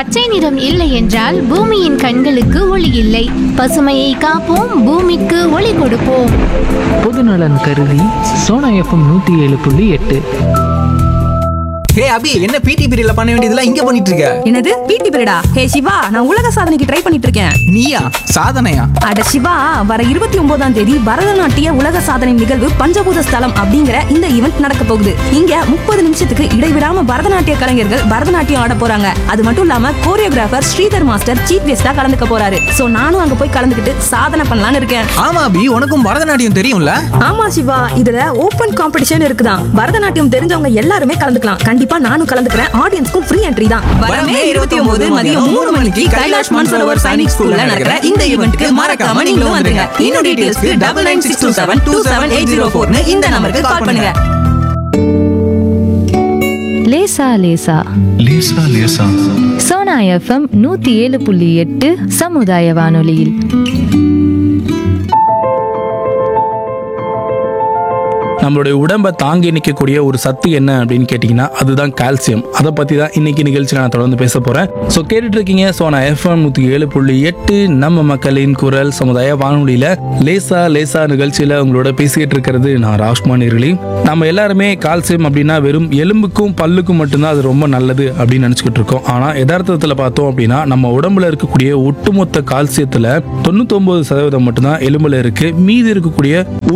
பச்சை நிறம் இல்லை என்றால் பூமியின் கண்களுக்கு ஒளி இல்லை. பசுமையை காப்போம், பூமிக்கு ஒளி கொடுப்போம். பொதுநலன் கருதி சோனா எஃப்எம் 107.8. ஹே அபி, என்ன பிடி பீரியட்ல பண்ண வேண்டியதெல்லாம் இங்க பண்ணிட்டு இருக்க? என்னது பிடி பீரியடா? ஹே சிவா, நான் உலக சாதனைக்கு ட்ரை பண்ணிட்டு இருக்கேன். நீயா? சாதனையா? அட சிவா, வர 29ஆம் தேதி பரதநாட்டிய உலக சாதனை நிகழ்வு பஞ்சபூத ஸ்தலம் அப்படிங்கிற இந்த ஈவென்ட் நடக்க போகுது. இங்க 30 நிமிஷத்துக்கு இடைவிடாம பரதநாட்டிய கலைஞர்கள் பரதநாட்டியம் ஆட போறாங்க. அது மட்டும் இல்லாம கோரியோகிராஃபர் ஸ்ரீதர் மாஸ்டர் சீஃப் கெஸ்டா கலந்துக்க போறாரு. சோ நானும் அங்க போய் கலந்துக்கிட்டு சாதனை பண்ணலாம்னு இருக்கேன். ஆமா அபி, உனக்கும் பரதநாட்டியம் தெரியும்ல? ஆமா சிவா, இதுல ஓபன் காம்படிஷன் இருக்குதான். பரதநாட்டியம் தெரிஞ்சவங்க எல்லாருமே கலந்துக்கலாம். கண்டிப்பா நானும் கலந்துக்கிறேன். ஆடியன்ஸ்க்கும் ஃப்ரீ என்ட்ரி தான். வரமே 29 மதியம் 3 மணிக்கு கைலாஷ் மான்சரோவர் சைனிக் ஸ்கூல்ல நடக்கிற இந்த ஈவென்ட்க்கு மறக்காம நீங்களும் வந்துருங்க. இன்னும் டீடைல்ஸ்க்கு 9962727804 இந்த நம்பருக்கு கால் பண்ணுங்க. லேசா லேசா லேசா லேசா சோனா எஃப்எம் 107.8 சமுதாய வானொலியில். நம்மளுடைய உடம்பை தாங்கி நிற்கக்கூடிய ஒரு சத்து என்ன அப்படின்னு கேட்டிங்கன்னா அதுதான் கால்சியம். அதை பற்றி தான் இன்னைக்கு நிகழ்ச்சியில் நான் தொடர்ந்து பேச போகிறேன். ஸோ கேட்டுட்டு இருக்கீங்க சோனா எஃப்எம் 107.8 நம்ம மக்களின் குரல் சமுதாய வானொலியில் லேசா லேசா நிகழ்ச்சியில் உங்களோட பேசிக்கிட்டு இருக்கிறது நான் ராஜ்குமார் நேர்களே. நம்ம எல்லாருமே கால்சியம் அப்படின்னா வெறும் எலும்புக்கும் பல்லுக்கும் மட்டும்தான் அது ரொம்ப நல்லது அப்படின்னு நினச்சிக்கிட்டு இருக்கோம். ஆனால் யதார்த்தத்தில் பார்த்தோம் அப்படின்னா நம்ம உடம்புல இருக்கக்கூடிய ஒட்டுமொத்த கால்சியத்தில் 99% மட்டும்தான் எலும்புல இருக்கு. மீதி இருக்கக்கூடிய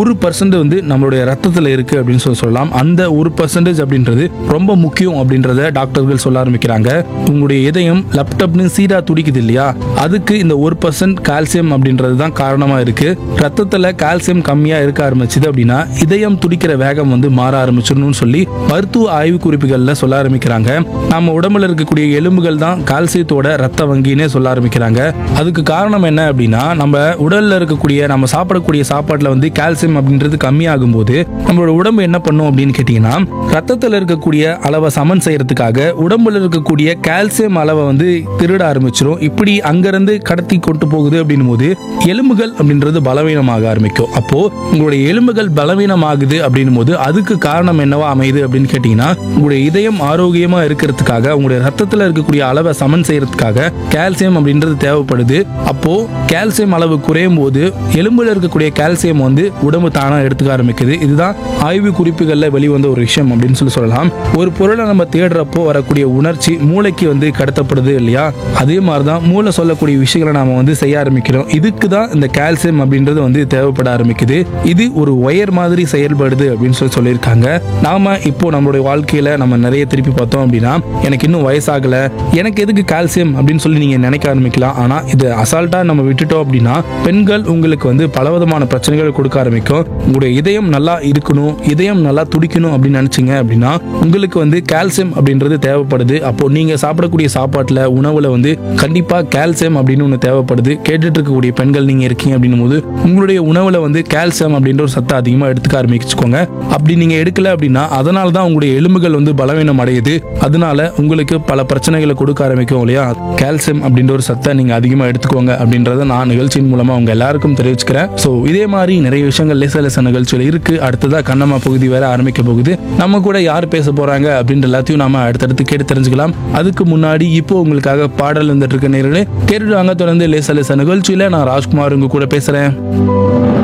1% வந்து நம்மளுடைய ரத்தத்தில் இருக்கு அப்படின்னு சொல்லலாம். அந்த 1% அப்படின்றது ரொம்ப முக்கியம் அப்படின்றத டாக்டர்கள் சொல்ல ஆரம்பிக்கிறாங்க. உங்களுடைய இதயம் லேப்டாப்னு சீரா துடிக்குது இல்லையா, அதுக்கு இந்த 1% கால்சியம் அப்படின்றது தான் காரணமா இருக்கு. ரத்தத்துல கால்சியம் கம்மியா இருக்க ஆரம்பிச்சது அப்படின்னா இதயம் துடிக்கிற வேகம் வந்து மாற ஆரம்பிச்சிடணும்னு சொல்லி மருத்துவ ஆய்வு குறிப்புகள்ல சொல்ல ஆரம்பிக்கிறாங்க. நம்ம உடம்புல இருக்கக்கூடிய எலும்புகள் தான் கால்சியத்தோட ரத்த வங்கினே சொல்ல ஆரம்பிக்கிறாங்க. அதுக்கு காரணம் என்ன அப்படின்னா நம்ம உடல்ல இருக்கக்கூடிய நம்ம சாப்பிடக்கூடிய சாப்பாட்டுல வந்து கால்சியம் அப்படின்றது கம்மியாகும் போது நம்மளோட உடம்பு என்ன பண்ணும் அப்படின்னு கேட்டீங்கன்னா ரத்தத்தில் இருக்கக்கூடிய அளவை சமன் செய்யறதுக்காக உடம்புல இருக்கக்கூடிய கால்சியம் அளவை வந்து திருட ஆரம்பிச்சிடும். இப்படி அங்கிருந்து கடத்தி கொண்டு போகுது அப்படின்னும் போது எலும்புகள் அப்படின்றது பலவீனமாக ஆரம்பிக்கும். அப்போ உங்களுடைய எலும்புகள் பலவீனமாகுது அப்படின்னும் போது அதுக்கு காரணம் என்னவா அமையுது அப்படின்னு கேட்டீங்கன்னா உங்களுடைய இதயம் ஆரோக்கியமா இருக்கிறதுக்காக உங்களுடைய ரத்தத்தில் இருக்கக்கூடிய அளவை சமன் செய்யறதுக்காக கால்சியம் அப்படின்றது தேவைப்படுது. அப்போ கால்சியம் அளவு குறையும் போது எலும்புல இருக்கக்கூடிய கால்சியம் வந்து உடம்பு தானா எடுத்துக்க ஆரம்பிக்குது. இதுதான் ஆய்வு குறிப்புகள்ல வெளிவந்த ஒரு விஷயம் அப்படின்னு சொல்லலாம். ஒரு பொருளை நம்ம தேடுறப்போ வரக்கூடிய உணர்ச்சி மூளைக்கு வந்து கடத்தப்படுது இல்லையா, அதே மாதிரிதான் மூளை சொல்லக்கூடிய விஷயங்களை நாம வந்து செய்ய ஆரம்பிக்கிறோம். இதுக்கு தான் இந்த கால்சியம் அப்படின்றது வந்து தேவைப்பட ஆரம்பிக்குது. இது ஒரு ஒயர் மாதிரி செயல்படுது அப்படின்னு சொல்லியிருக்காங்க. நாம இப்போ நம்மளுடைய வாழ்க்கையில நம்ம நிறைய திருப்பி பார்த்தோம் அப்படின்னா எனக்கு இன்னும் வயசாகல, எனக்கு எதுக்கு கால்சியம் அப்படின்னு சொல்லி நீங்க நினைக்க ஆரம்பிக்கலாம். ஆனா இது அசால்ட்டா நம்ம விட்டுட்டோம் அப்படின்னா பெண்கள் உங்களுக்கு வந்து பலவிதமான பிரச்சனைகள் கொடுக்க ஆரம்பிக்கும். உங்களுடைய இதயம் நல்லா இருக்கணும், இதயம் நல்லா துடிக்கணும் அப்படின்னு நினைச்சீங்க அப்படின்னா உங்களுக்கு வந்து கால்சியம் அப்படின்றது தேவைப்படுது. அப்போ நீங்க சாப்பிடக்கூடிய சாப்பாட்டுல உணவுல வந்து கண்டிப்பா கால்சியம் அப்படின்னு ஒன்று தேவைப்படுது. கேட்டுட்டு இருக்கக்கூடிய பெண்கள் நீங்க இருக்கீங்க அப்படின்னும் போது உங்களுடைய உணவுல வந்து கால்சியம் அப்படின்ற ஒரு சத்தை அதிகமா எடுத்துக்க ஆரம்பிச்சுக்கோங்க. அப்படி நீங்க எடுக்கல அப்படின்னா அதனால தான் உங்களுடைய எலும்புகள் வந்து பலவீனம் அடையுது. அதனால உங்களுக்கு பல பிரச்சனைகளை கொடுக்க ஆரம்பிக்கும் இல்லையா. கால்சியம் அப்படின்ற ஒரு சத்தை நீங்க அதிகமா எடுத்துக்கோங்க அப்படின்றத நான் நிகழ்ச்சியின் மூலமா உங்க எல்லாருக்கும் தெரிவிச்சுக்கிறேன். ஸோ இதே மாதிரி நிறைய விஷயங்கள் லேசா லேசா நிகழ்ச்சியில் இருக்கு. அடுத்ததா கண்ணம்மா பகுதி வேற ஆரம்பிக்க போகுது. நம்ம கூட யார் பேச போறாங்க அப்படின்ற எல்லாத்தையும் நாம அடுத்தடுத்து கேட்டு தெரிஞ்சுக்கலாம். அதுக்கு முன்னாடி இப்போ உங்களுக்காக பாடல் வந்துட்டு இருக்க நேர்களே கேட்டுட்டு வாங்க. தொடர்ந்து லேசா லேசா நிகழ்ச்சியில நான் ராஜ்குமார் உங்க கூட பேசுறேன்.